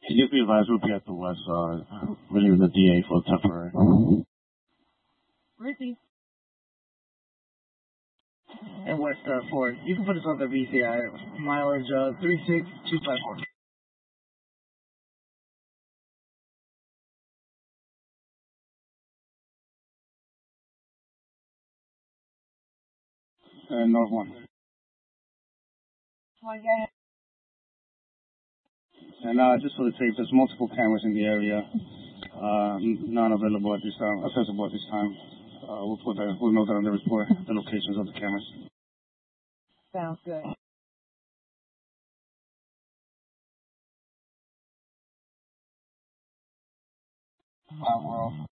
Can you be advised we'll be at the West, relieving the DA for temporary? Ricky. And West 4. You can put us on the VCI. Mileage 36254. North 1. And just for the tape, there's multiple cameras in the area. None available at this time, accessible at this time. We'll note that on the report, the locations of the cameras. Sounds good. We're off.